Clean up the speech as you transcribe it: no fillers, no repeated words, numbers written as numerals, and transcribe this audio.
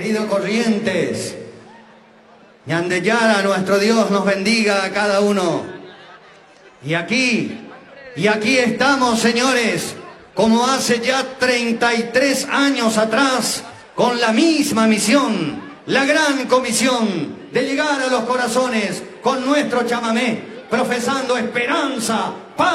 Querido Corrientes, Ñandeyara, nuestro Dios nos bendiga a cada uno. Y aquí estamos, señores, como hace ya 33 años atrás, con la misma misión, la gran comisión de llegar a los corazones con nuestro chamamé, profesando esperanza, paz.